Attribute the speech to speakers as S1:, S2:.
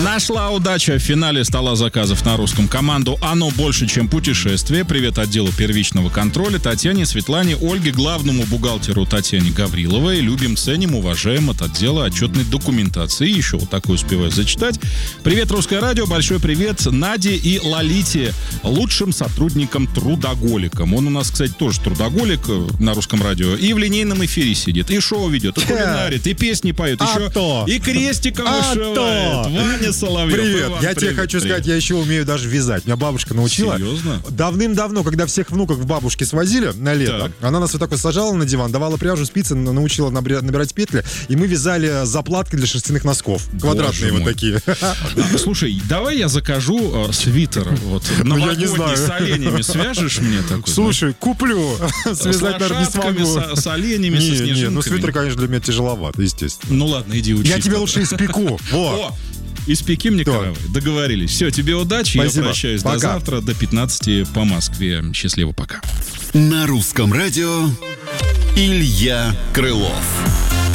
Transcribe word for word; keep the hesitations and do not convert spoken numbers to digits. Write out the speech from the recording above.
S1: Нашла удача в финале стола заказов на русском команду «Оно больше, чем путешествие». Привет отделу первичного контроля Татьяне, Светлане, Ольге, главному бухгалтеру Татьяне Гавриловой. Любим, ценим, уважаем от отдела отчетной документации. Еще вот такое успеваю зачитать. Привет, Русское радио. Большой привет Наде и Лолите, лучшим сотрудникам трудоголикам. Он у нас, кстати, тоже трудоголик на русском радио. И в линейном эфире сидит, и шоу ведет, и кулинарит, и песни поет,
S2: а
S1: еще
S2: то.
S1: и крестиком вышивает. Ваня Соловьев.
S2: Привет.
S1: Иван,
S2: Я
S1: привет,
S2: тебе хочу
S1: привет.
S2: сказать, я еще умею даже вязать. Меня бабушка научила.
S1: Серьезно?
S2: Давным-давно, когда всех внуков к бабушке свозили на лето,
S1: Так.
S2: она нас вот так вот сажала на диван, давала пряжу, спицы, на- научила набря- набирать петли, и мы вязали заплатки для шерстяных носков. Квадратные
S1: Боже
S2: вот
S1: мой.
S2: такие.
S1: А, Слушай, давай я закажу э, свитер вот,
S2: Ну, я не
S1: новогодний
S2: знаю.
S1: с оленями. Свяжешь мне такой?
S2: Слушай, куплю.
S1: знаешь,
S2: Связать,
S1: с
S2: наверное, не
S1: лошадками,
S2: смогу.
S1: с, с оленями, со
S2: Не,
S1: снежинками.
S2: не, ну свитер, конечно, для меня тяжеловато, естественно.
S1: Ну ладно, иди учись.
S2: Я тебе
S1: тогда.
S2: лучше испеку. Вот.
S1: О, испеки мне
S2: Да.
S1: каравай. Договорились. Все, тебе удачи.
S2: Спасибо.
S1: Я прощаюсь
S2: Пока.
S1: до завтра, до пятнадцати по Москве. Счастливо, пока.
S3: На русском радио Илья Крылов.